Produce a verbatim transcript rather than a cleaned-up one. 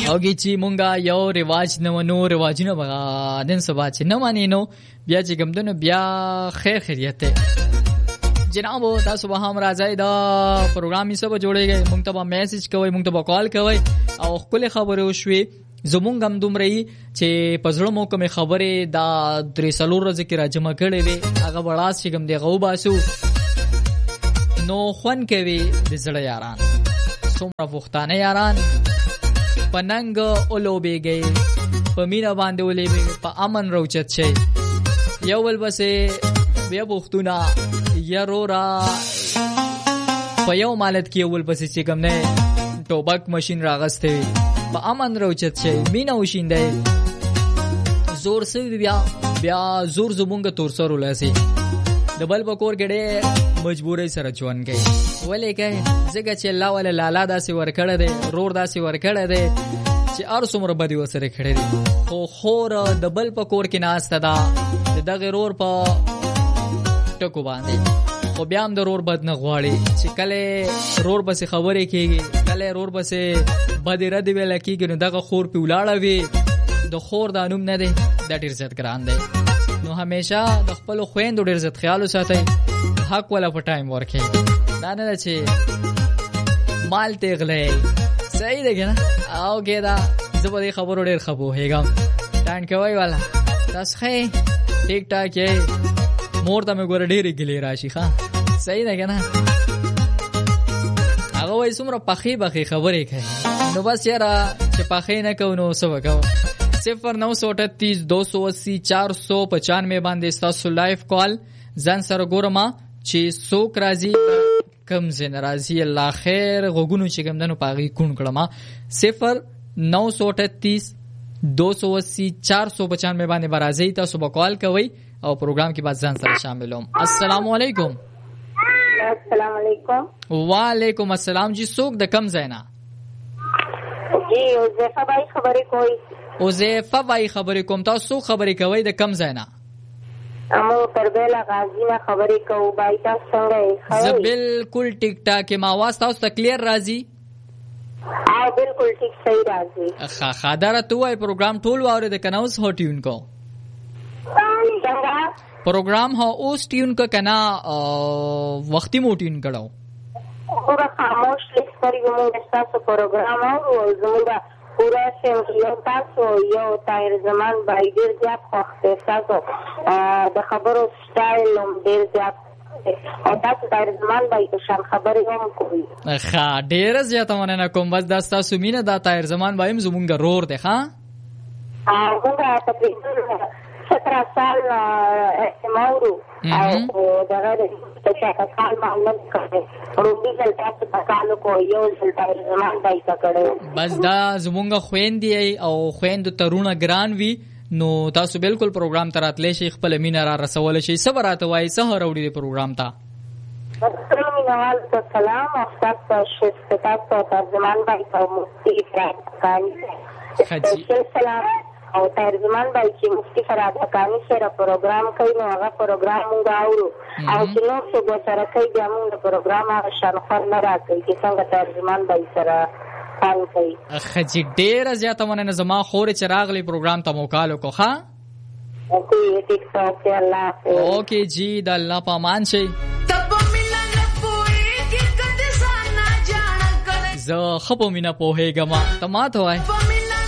اوګي چې مونږه یو رواج نو نو رواجونه بغا دن سبا چې نه مانی نو بیا چې ګمدنو بیا خیر خیریت جناب تاسو به هم راځي دا پروګرام یې سبا جوړیږي مونږ ته میسج کوئ مونږ ته کال کوئ او خپل خبرو شوي زمونږ هم دومره چې پزړه مو کوم خبره دا درې سلور ورځې کې راجمع کړې وي هغه وړاس چې کوم دی غو باسو نو خون کوي د زړه یاران څومره وختانه یاران پننګ اولوبېږي په مینا باندې ولې په امن روچت شي یو ول بسې بیا بوختونه یارورا په یو مالت کې ول بسې چې کوم نه ټوبک ماشين راغسته په امن روچت شي مینا وشینده زور سوي بیا بیا زور زمونږ تور سره ولاسي د بل بکور ګډه مجبورې سره چون گئی ولې کوي زګه چې الله ولا لالا داسې ورکړه دي رور داسې ورکړه دي چې ار څومره بدی وسره کړې دي خو خور د بل بکور کې ناشته دا دغه رور په ټکو باندې خو بیا هم د رور بد نه غواړي چې کله رور بس خبرې کېږي کله رور بس بد رد ویل کېږي نو دغه خور په ولاړه وي د خور د انوم نه دی د ډیر عزت ګران دی نو همیشه د خپل خويندو ډیر عزت خیال وساتئ حق ولا په ټایم ورکې دا نه چې مال تغلې صحیح دی کنه او کېدا زه په خبرو ډیر خبو هېګم ټاین کوي والا تاسو ښه ټیک ټاک یې مور ته مې ګور ډېرې ګلې راشي ښه صحیح ده کنه هغه وایي څومره پخې بخې خبرې کوي نو بس یاره چې پخې نه کوو نو څه وکړو صفر نو سو اٹھتیس دو سو اسی چار سو پچانوے باندې ستاسو لایف کال ځان سره ګورم چې څوک راځي کم زین راځي الله خیر غوګونو چې کوم دنو پاغي کون کړم صفر نو سو اٹھتیس دو سو اسی چار سو پچانوے باندې برازي تاسو به کال کوئ او پروګرام کې بعد ځان سره شامل ہوم. السلام علیکم. السلام علیکم. وعلیکم السلام. جی څوک د کم ځای نه؟ جی حذیفه بھائی خبرې کوي. حذیفه بھائی خبرې کوم. تاسو خبرې کوي د کم ځای نه؟ امو تربیلا غازی نه خبرې کوو. بھائی تاسو څنګه یې؟ زه بالکل ټیک ټاک یم. आवाज تاسو ته کلیر راځي؟ اه بالکل ټیک صحیح راځي. ښه ښه دا راته وایي پروګرام ټول واورېد که نه اوس هو ټیون کو؟ پروگرام ہو اوس ٹیون کا کنا وقتی مو ٹیون کړو پورا خاموش لسکري موږ تاسو پروګرام او زموږ پورا څه یو تاسو یو تایر زمان بای ډیر زیات وخت تاسو د خبرو سټایل هم ډیر زیات او تاسو تایر زمان بای په شان خبرې هم کوي. ښه ډیر زیات مننه کوم. بس دا تاسو مینه دا تایر زمان بایم زمونږ رور دی. ښه هغه تقریبا سترہ سال احتماورو او دغه څه کال معلوم کړي روبي دلته تاسو کو یو ځل زمان دای کړو. بس دا زمونږ خويندې او خويندو ترونه ګران وي نو تاسو بالکل پروګرام تراتلی شي خپل مینا را رسول شي. صبر راته وای سه وروړي پروګرام ته. السلام سلام او تاسو شته تاسو ترجمان بای او مفتی فرات خجی سلام او ترجمان بای چې مفتی فرات کانی سره پروګرام کوي نو هغه پروګرام موږ اورو او چې نو څه سره کوي بیا موږ پروګرام هغه شرفر نه راکوي چې څنګه ترجمان بای سره کار کوي. خجی ډیر زیاته مننه زما خور چې راغلی پروګرام ته موکالو کو. ښه اوکې ټیک ټاک الله اوکې جی د الله په امان شي. زه خپو مینا پوهېږم ته ما ته وای